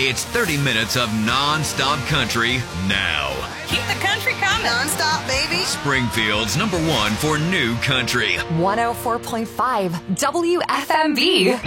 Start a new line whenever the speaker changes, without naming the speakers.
It's 30 minutes of non-stop country now.
Keep the country coming.
Non-stop, baby.
Springfield's #1 for new country.
104.5 WFMB.